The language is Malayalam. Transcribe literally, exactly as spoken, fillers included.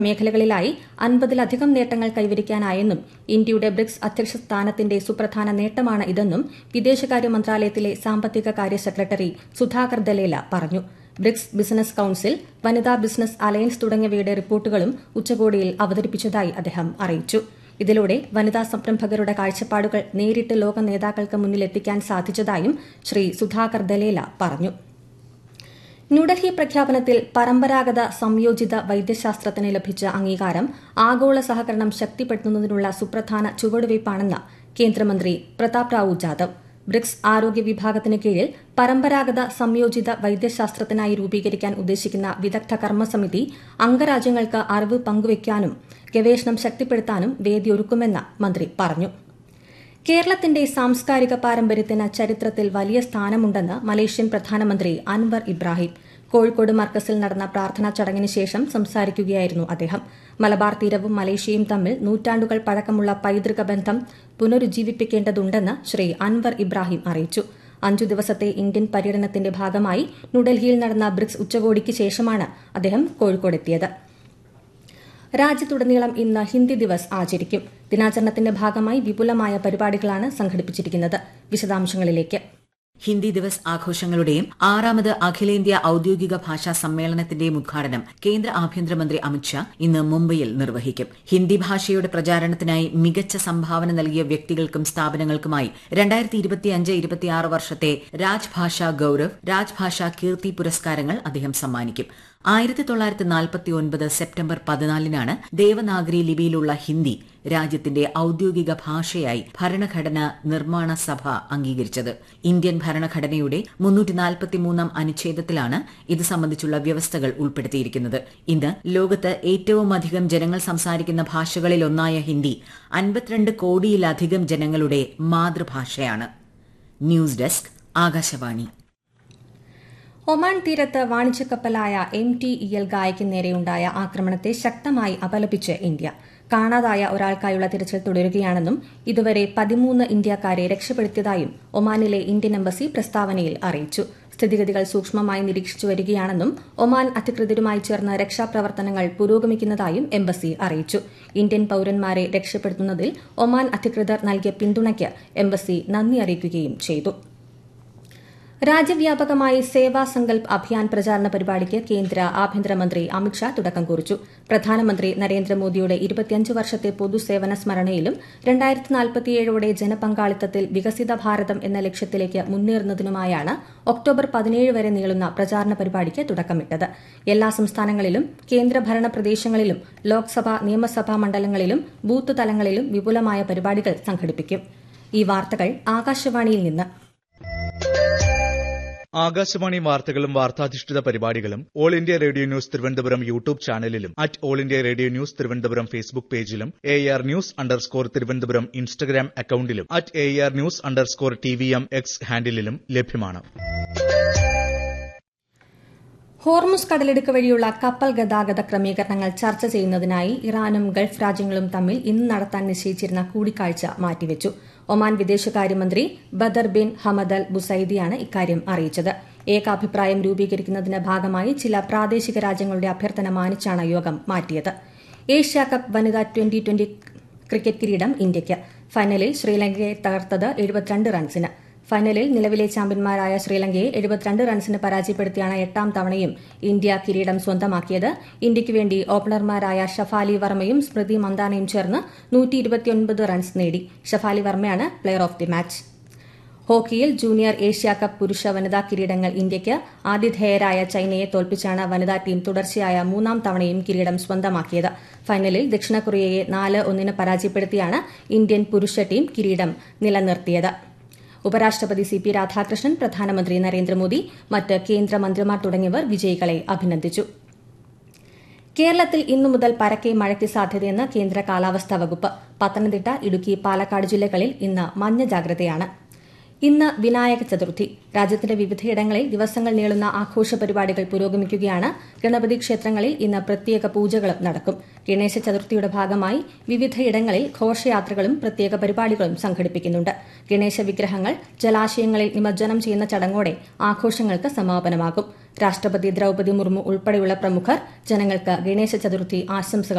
മേഖലകളിലായി അൻപതിലധികം നേട്ടങ്ങൾ കൈവരിക്കാനായെന്നും ഇന്ത്യയുടെ ബ്രിക്സ് അധ്യക്ഷ സ്ഥാനത്തിന്റെ സുപ്രധാന നേട്ടമാണ് ഇതെന്നും വിദേശകാര്യ മന്ത്രാലയത്തിലെ സാമ്പത്തിക കാര്യ സെക്രട്ടറി സുധാകർ ദലേല പറഞ്ഞു. ബ്രിക്സ് ബിസിനസ് കൌൺസിൽ, വനിതാ ബിസിനസ് അലയൻസ് തുടങ്ങിയവയുടെ റിപ്പോർട്ടുകളും ഉച്ചകോടിയിൽ അവതരിപ്പിച്ചതായി അദ്ദേഹം അറിയിച്ചു. ഇതിലൂടെ വനിതാ സംരംഭകരുടെ കാഴ്ചപ്പാടുകൾ നേരിട്ട് ലോക നേതാക്കൾക്ക് മുന്നിലെത്തിക്കാൻ സാധിച്ചതായും ശ്രീ സുധാകർ ദലേല പറഞ്ഞു. ന്യൂഡൽഹി പ്രഖ്യാപനത്തിൽ പരമ്പരാഗത സംയോജിത വൈദ്യശാസ്ത്രത്തിന് ലഭിച്ച അംഗീകാരം ആഗോള സഹകരണം ശക്തിപ്പെടുത്തുന്നതിനുള്ള സുപ്രധാന ചുവടുവയ്പ്പാണെന്ന് കേന്ദ്രമന്ത്രി പ്രതാപ് റാവു ജാദവ്. ബ്രിക്സ് ആരോഗ്യ വിഭാഗത്തിന് കീഴിൽ പരമ്പരാഗത സംയോജിത വൈദ്യശാസ്ത്രത്തിനായി രൂപീകരിക്കാൻ ഉദ്ദേശിക്കുന്ന വിദഗ്ധ കർമ്മസമിതി അംഗരാജ്യങ്ങൾക്ക് അറിവ് പങ്കുവയ്ക്കാനും ഗവേഷണം ശക്തിപ്പെടുത്താനും വേദിയൊരുക്കുമെന്ന് മന്ത്രി പറഞ്ഞു. കേരളത്തിന്റെ സാംസ്കാരിക പാരമ്പര്യത്തിന് ചരിത്രത്തിൽ വലിയ സ്ഥാനമുണ്ടെന്ന് മലേഷ്യൻ പ്രധാനമന്ത്രി അൻവർ ഇബ്രാഹിം. കോഴിക്കോട് മർക്കസിൽ നടന്ന പ്രാർത്ഥനാ ചടങ്ങിന് ശേഷം സംസാരിക്കുകയായിരുന്നു അദ്ദേഹം. മലബാർ തീരവും മലേഷ്യയും തമ്മിൽ നൂറ്റാണ്ടുകൾ പഴക്കമുള്ള പൈതൃക ബന്ധം പുനരുജ്ജീവിപ്പിക്കേണ്ടതുണ്ടെന്ന് ശ്രീ അൻവർ ഇബ്രാഹിം അറിയിച്ചു. അഞ്ചു ദിവസത്തെ ഇന്ത്യൻ പര്യടനത്തിന്റെ ഭാഗമായി ന്യൂഡൽഹിയിൽ നടന്ന ബ്രിക്സ് ഉച്ചകോടിക്ക് ശേഷമാണ് അദ്ദേഹം കോഴിക്കോടെത്തിയത്. രാജ്യത്തുടനീളം ഇന്ന് ഹിന്ദി ദിവസ് ആചരിക്കും. ദിനാചരണത്തിന്റെ ഭാഗമായി വിപുലമായ പരിപാടികളാണ് സംഘടിപ്പിച്ചിരിക്കുന്നത്. വിശദാംശങ്ങളിലേക്ക്. ഹിന്ദി ദിവസ് ആഘോഷങ്ങളുടെയും ആറാമത് അഖിലേന്ത്യാ ഔദ്യോഗിക ഭാഷാ സമ്മേളനത്തിന്റെയും ഉദ്ഘാടനം കേന്ദ്ര ആഭ്യന്തരമന്ത്രി അമിത്ഷാ ഇന്ന് മുംബൈയിൽ നിർവഹിക്കും. ഹിന്ദി ഭാഷയുടെ പ്രചാരണത്തിനായി മികച്ച സംഭാവന നൽകിയ വ്യക്തികൾക്കും സ്ഥാപനങ്ങൾക്കുമായി രണ്ടായിരത്തി ഇരുപത്തിയഞ്ച് ഇരുപത്തിയാറ് വർഷത്തെ രാജ്ഭാഷാ ഗൌരവ്, രാജ്ഭാഷാ കീർത്തി പുരസ്കാരങ്ങൾ അദ്ദേഹം സമ്മാനിക്കും. ആയിരത്തി തൊള്ളായിരത്തി നാൽപ്പത്തി ഒൻപത് സെപ്റ്റംബർ പതിനാലിനാണ് ദേവനാഗരി ലിപിയിലുള്ള ഹിന്ദി രാജ്യത്തിന്റെ ഔദ്യോഗിക ഭാഷയായി ഭരണഘടനാ നിർമ്മാണ സഭ അംഗീകരിച്ചത്. ഇന്ത്യൻ ഭരണഘടനയുടെ മുന്നൂറ്റി നാൽപ്പത്തിമൂന്നാം അനുച്ഛേദത്തിലാണ് ഇത് സംബന്ധിച്ചുള്ള വ്യവസ്ഥകൾ ഉൾപ്പെടുത്തിയിരിക്കുന്നത്. ഇന്ന് ലോകത്ത് ഏറ്റവുമധികം ജനങ്ങൾ സംസാരിക്കുന്ന ഭാഷകളിലൊന്നായ ഹിന്ദി അൻപത്തിരണ്ട് കോടിയിലധികം ജനങ്ങളുടെ മാതൃഭാഷയാണ്. News desk, Akashvani. ഒമാൻ തീരത്ത് വാണിജ്യക്കപ്പലായ എം ടി ഇ എൽ ഗായയ്ക്ക് നേരെയുണ്ടായ ആക്രമണത്തെ ശക്തമായി അപലപിച്ച് ഇന്ത്യ. കാണാതായ ഒരാൾക്കായുള്ള തിരച്ചിൽ തുടരുകയാണെന്നും ഇതുവരെ പതിമൂന്ന് ഇന്ത്യക്കാരെ രക്ഷപ്പെടുത്തിയതായും ഒമാനിലെ ഇന്ത്യൻ എംബസി പ്രസ്താവനയിൽ അറിയിച്ചു. സ്ഥിതിഗതികൾ സൂക്ഷ്മമായി നിരീക്ഷിച്ചു വരികയാണെന്നും ഒമാൻ അധികൃതരുമായി ചേർന്ന് രക്ഷാപ്രവർത്തനങ്ങൾ പുരോഗമിക്കുന്നതായും എംബസി അറിയിച്ചു. ഇന്ത്യൻ പൌരന്മാരെ രക്ഷപ്പെടുത്തുന്നതിൽ ഒമാൻ അധികൃതർ നൽകിയ പിന്തുണയ്ക്ക് എംബസി നന്ദി അറിയിക്കുകയും ചെയ്തു. രാജ്യവ്യാപകമായി സേവാ സങ്കൽപ് അഭിയാൻ പ്രചാരണ പരിപാടിക്ക് കേന്ദ്ര ആഭ്യന്തരമന്ത്രി അമിത്ഷാ തുടക്കം കുറിച്ചു. പ്രധാനമന്ത്രി നരേന്ദ്രമോദിയുടെ ഇരുപത്തിയഞ്ച് വർഷത്തെ പൊതുസേവന സ്മരണയിലും രണ്ടായിരത്തി നാൽപ്പത്തിയേഴോടെ ജനപങ്കാളിത്തത്തിൽ വികസിത ഭാരതം എന്ന ലക്ഷ്യത്തിലേക്ക് മുന്നേറുന്നതിനുമായാണ് ഒക്ടോബർ പതിനേഴ് വരെ നീളുന്ന പ്രചാരണ പരിപാടിക്ക് തുടക്കമിട്ടത്. എല്ലാ സംസ്ഥാനങ്ങളിലും കേന്ദ്രഭരണ പ്രദേശങ്ങളിലും ലോക്സഭാ നിയമസഭാ മണ്ഡലങ്ങളിലും ബൂത്ത് തലങ്ങളിലും വിപുലമായ പരിപാടികൾ സംഘടിപ്പിക്കും. ഈ വാർത്തകൾ ആകാശവാണിയിൽ നിന്ന്. ആകാശവാണി വാർത്തകളും വാർത്താധിഷ്ഠിത പരിപാടികളും all India radio news Thiruvananthapuram YouTube ചാനലിലും at all India radio news Thiruvananthapuram Facebook പേജിലും A R news underscore Thiruvananthapuram Instagram അക്കൌണ്ടിലും at A R news underscore T V M X ഹാൻഡിലും ലഭ്യമാണ്. ഹോർമുസ് കടലിടുക്ക് വഴിയുള്ള കപ്പൽ ഗതാഗത ക്രമീകരണങ്ങൾ ചർച്ച ചെയ്യുന്നതിനായി ഇറാനും ഗൾഫ് രാജ്യങ്ങളും തമ്മിൽ ഇന്ന് നടത്താൻ നിശ്ചയിച്ചിരുന്ന കൂടിക്കാഴ്ച മാറ്റിവെച്ചു. ഒമാൻ വിദേശകാര്യമന്ത്രി ബദർ ബിൻ ഹമദ് അൽ ബുസൈദിയാണ് ഇക്കാര്യം അറിയിച്ചത്. ഏകാഭിപ്രായം രൂപീകരിക്കുന്നതിന്റെ ഭാഗമായി ചില പ്രാദേശിക രാജ്യങ്ങളുടെ അഭ്യർത്ഥന മാനിച്ചാണ് യോഗം മാറ്റിയത്. ഏഷ്യാ കപ്പ് വനിതാ ട്വന്റി ട്വന്റി ക്രിക്കറ്റ് കിരീടം ഇന്ത്യയ്ക്ക്. ഫൈനലിൽ ശ്രീലങ്കയെ തകർത്തത് എഴുപത്തിരണ്ട് റൺസിന്. ഫൈനലിൽ നിലവിലെ ചാമ്പ്യന്മാരായ ശ്രീലങ്കയെ എഴുപത്തിരണ്ട് റൺസിന് പരാജയപ്പെടുത്തിയാണ് എട്ടാം തവണയും ഇന്ത്യ കിരീടം സ്വന്തമാക്കിയത്. ഇന്ത്യയ്ക്ക് വേണ്ടി ഓപ്പണർമാരായ ഷഫാലി വർമ്മയും സ്മൃതി മന്ദാനയും ചേർന്ന് നൂറ്റി ഇരുപത്തിയൊൻപത് റൺസ് നേടി. Shafali വർമ്മയാണ് player of the match. ഹോക്കിയിൽ ജൂനിയർ ഏഷ്യാ കപ്പ് പുരുഷ വനിതാ കിരീടങ്ങൾ ഇന്ത്യയ്ക്ക്. ആതിഥേയരായ ചൈനയെ തോൽപ്പിച്ചാണ് വനിതാ ടീം തുടർച്ചയായ മൂന്നാം തവണയും കിരീടം സ്വന്തമാക്കിയത്. ഫൈനലിൽ ദക്ഷിണ കൊറിയയെ നാല് ഒന്നിന് പരാജയപ്പെടുത്തിയാണ് ഇന്ത്യൻ പുരുഷ ടീം കിരീടം നിലനിർത്തിയത്. ഉപരാഷ്ട്രപതി സി പി രാധാകൃഷ്ണൻ, പ്രധാനമന്ത്രി നരേന്ദ്രമോദി, മറ്റ് കേന്ദ്രമന്ത്രിമാർ തുടങ്ങിയവർ വിജയികളെ അഭിനന്ദിച്ചു. കേരളത്തിൽ ഇന്നു മുതൽ പരക്കെ മഴയ്ക്ക് സാധ്യതയെന്ന് കേന്ദ്ര കാലാവസ്ഥാ വകുപ്പ്. പത്തനംതിട്ട, ഇടുക്കി, പാലക്കാട് ജില്ലകളിൽ ഇന്ന് മഞ്ഞ ജാഗ്രതയാണ്. ഇന്ന് വിനായക ചതുർത്ഥി. രാജ്യത്തിന്റെ വിവിധയിടങ്ങളിൽ ദിവസങ്ങൾ നീളുന്ന ആഘോഷ പരിപാടികൾ പുരോഗമിക്കുകയാണ്. ഗണപതി ക്ഷേത്രങ്ങളിൽ ഇന്ന് പ്രത്യേക പൂജകളും നടക്കും. ഗണേശ ചതുർത്ഥിയുടെ ഭാഗമായി വിവിധയിടങ്ങളിൽ ഘോഷയാത്രകളും പ്രത്യേക പരിപാടികളും സംഘടിപ്പിക്കുന്നുണ്ട്. ഗണേശ വിഗ്രഹങ്ങൾ ജലാശയങ്ങളിൽ നിമജ്ജനം ചെയ്യുന്ന ചടങ്ങോടെ ആഘോഷങ്ങൾക്ക് സമാപനമാകും. രാഷ്ട്രപതി ദ്രൌപദി മുർമു ഉൾപ്പെടെയുള്ള പ്രമുഖർ ജനങ്ങൾക്ക് ഗണേശ ചതുർത്ഥി ആശംസകൾ